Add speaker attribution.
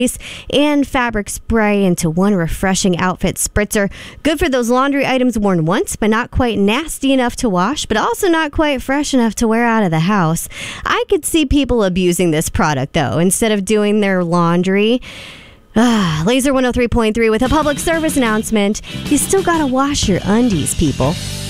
Speaker 1: and fabric spray into one refreshing outfit spritzer. Good for those laundry items worn once, but not quite nasty enough to wash, but also not quite fresh enough to wear out of the house. I could see people abusing this product, though, instead of doing their laundry. Laser 103.3 with a public service announcement. You still gotta wash your undies, people.